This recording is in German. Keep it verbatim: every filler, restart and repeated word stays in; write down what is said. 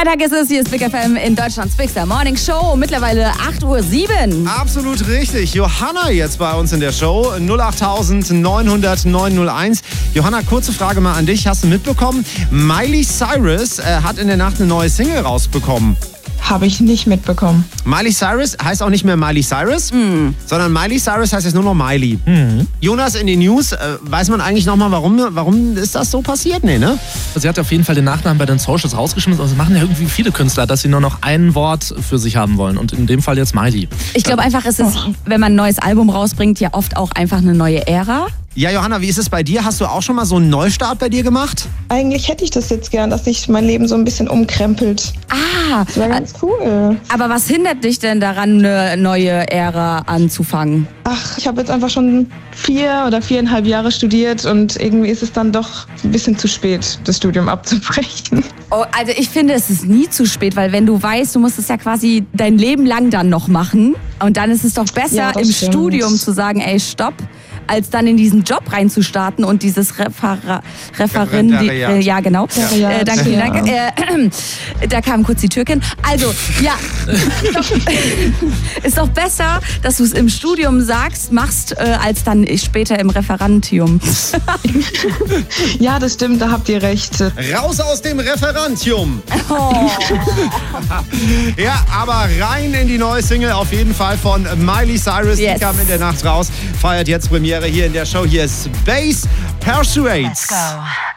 Freitag ist es, hier ist Big F M in Deutschlands Big Star Morning Show. Mittlerweile acht Uhr sieben. Absolut richtig. Johanna jetzt bei uns in der Show. null acht neun null null neun null eins. Johanna, kurze Frage mal an dich. Hast du mitbekommen? Miley Cyrus äh, hat in der Nacht eine neue Single rausbekommen. Habe ich nicht mitbekommen. Miley Cyrus heißt auch nicht mehr Miley Cyrus, mm. sondern Miley Cyrus heißt jetzt nur noch Miley. Mm. Jonas, in den News, äh, weiß man eigentlich nochmal, warum, warum ist das so passiert? Nee, ne? Sie hat auf jeden Fall den Nachnamen bei den Socials rausgeschmissen. Also machen ja irgendwie viele Künstler, dass sie nur noch ein Wort für sich haben wollen. Und in dem Fall jetzt Miley. Ich glaube einfach, es ist, wenn man ein neues Album rausbringt, ja oft auch einfach eine neue Ära. Ja, Johanna, wie ist es bei dir? Hast du auch schon mal so einen Neustart bei dir gemacht? Eigentlich hätte ich das jetzt gern, dass sich mein Leben so ein bisschen umkrempelt. Ah, das wäre ganz cool. Aber was hindert dich denn daran, eine neue Ära anzufangen? Ach, ich habe jetzt einfach schon vier oder viereinhalb Jahre studiert und irgendwie ist es dann doch ein bisschen zu spät, das Studium abzubrechen. Oh, also ich finde, es ist nie zu spät, weil wenn du weißt, du musst es ja quasi dein Leben lang dann noch machen und dann ist es doch besser, ja, im stimmt. Studium zu sagen, ey, stopp, als dann in diesen Job reinzustarten und dieses Refera- Referin... Die, äh, ja, genau. Ja, äh, danke, ja. danke. Äh, da kam kurz die Türkin. Also, ja, ist doch, ist doch besser, dass du es im Studium sagst, machst, äh, als dann später im Referentium. Ja, das stimmt, da habt ihr recht. Raus aus dem Referentium. Oh. Ja, aber rein in die neue Single auf jeden Fall von Miley Cyrus. Yes. Die kam in der Nacht raus, feiert jetzt Premiere hier in der Show. Hier ist Bass Persuades. Let's go.